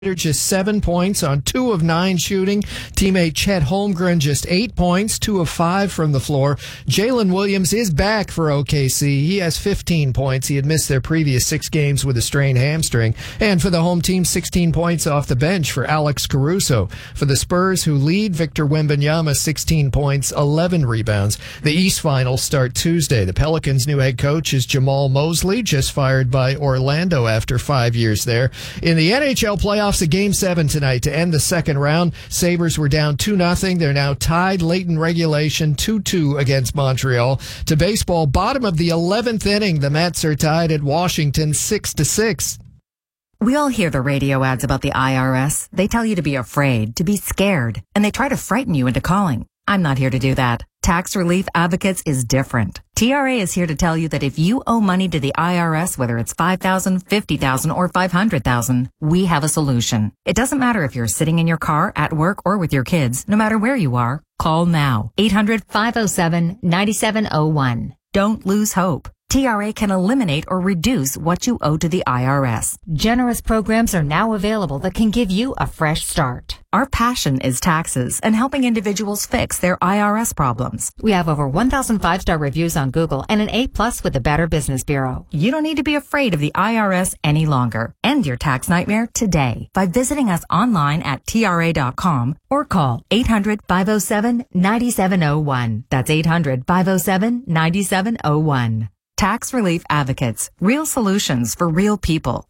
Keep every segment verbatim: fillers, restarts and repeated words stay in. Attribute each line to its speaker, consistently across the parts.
Speaker 1: Just seven points on two of nine shooting. Teammate Chet Holmgren just eight points, two of five from the floor. Jalen Williams is back for O K C. He has fifteen points. He had missed their previous six games with a strained hamstring. And for the home team, sixteen points off the bench for Alex Caruso. For the Spurs, who lead, Victor Wembanyama, sixteen points, eleven rebounds. The East Finals start Tuesday. The Pelicans' new head coach is Jamal Mosley, just fired by Orlando after five years there. In the N H L playoffs, a game seven tonight to end the second round. Sabres were down two nothing. They're now tied late in regulation two two against Montreal. To baseball, bottom of the eleventh inning. The Mets are tied at Washington six to six.
Speaker 2: We all hear the radio ads about the I R S. They tell you to be afraid, to be scared, and they try to frighten you into calling. I'm not here to do that. Tax Relief Advocates is different. T R A is here to tell you that if you owe money to the I R S, whether it's five thousand dollars, fifty thousand dollars, or five hundred thousand dollars, we have a solution. It doesn't matter if you're sitting in your car, at work, or with your kids. No matter where you are, call now. eight hundred, five oh seven, nine seven oh one. Don't lose hope. T R A can eliminate or reduce what you owe to the I R S. Generous programs are now available that can give you a fresh start. Our passion is taxes and helping individuals fix their I R S problems. We have over one thousand five-star reviews on Google and an A plus with the Better Business Bureau. You don't need to be afraid of the I R S any longer. End your tax nightmare today by visiting us online at T R A dot com or call eight hundred, five oh seven, nine seven oh one. That's eight hundred, five oh seven, nine seven oh one. Tax Relief Advocates. Real solutions for real people.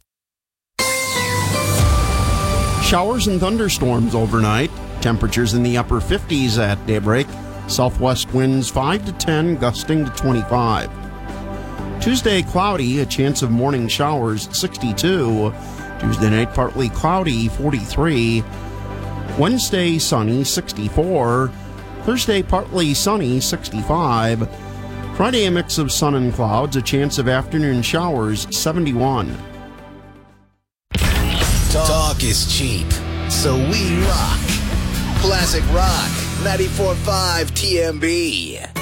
Speaker 3: Showers and thunderstorms overnight. Temperatures in the upper fifties at daybreak. Southwest winds five to ten, gusting to twenty-five. Tuesday, cloudy, a chance of morning showers, sixty-two. Tuesday night, partly cloudy, forty-three. Wednesday, sunny, sixty-four. Thursday, partly sunny, sixty-five. Friday, a mix of sun and clouds, a chance of afternoon showers, seventy-one.
Speaker 4: Talk is cheap, so we rock. Classic Rock, ninety-four point five T M B.